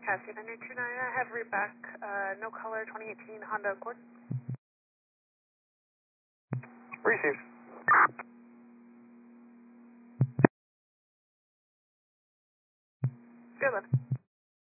Cassie 929, I have read back, no color 2018 Honda Accord. Received.